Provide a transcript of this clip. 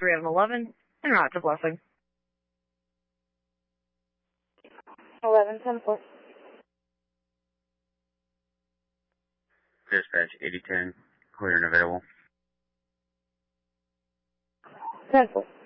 3 out of 11, en route to Blessing. 11-10-4. Dispatch 8010, clear and available. 10-4.